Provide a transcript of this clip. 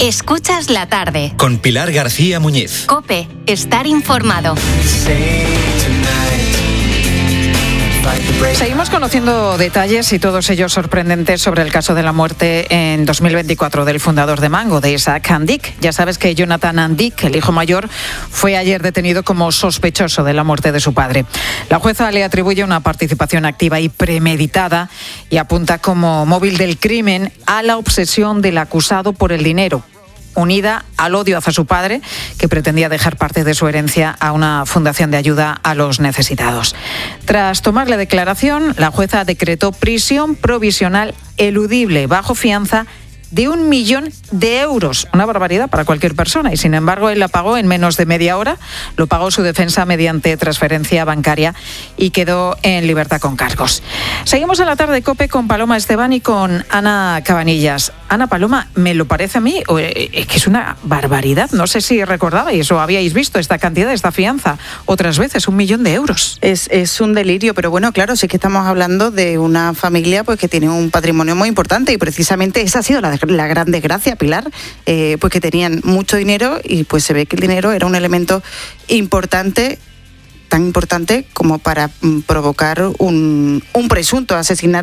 Escuchas la tarde. Con Pilar García Muñiz. COPE. Estar informado. Seguimos conociendo detalles y todos ellos sorprendentes sobre el caso de la muerte en 2024 del fundador de Mango, de Isaac Handic. Ya sabes que Jonathan Handic, el hijo mayor, fue ayer detenido como sospechoso de la muerte de su padre. La jueza le atribuye una participación activa y premeditada y apunta como móvil del crimen a la obsesión del acusado por el dinero, unida al odio hacia su padre, que pretendía dejar parte de su herencia a una fundación de ayuda a los necesitados. Tras tomarle declaración, la jueza decretó prisión provisional eludible bajo fianza de 1 millón de euros, una barbaridad para cualquier persona, y sin embargo él la pagó en menos de media hora, lo pagó su defensa mediante transferencia bancaria y quedó en libertad con cargos. Seguimos en la tarde COPE con Paloma Esteban y con Ana Cabanillas. Ana, Paloma, me lo parece a mí que es una barbaridad, no sé si recordabais o habíais visto esta cantidad, esta fianza, otras veces, 1 millón de euros. Es un delirio, pero bueno, claro, sí que estamos hablando de una familia pues que tiene un patrimonio muy importante y precisamente esa ha sido la gran desgracia, Pilar, pues que tenían mucho dinero y pues se ve que el dinero era un elemento importante, tan importante como para provocar un presunto asesinato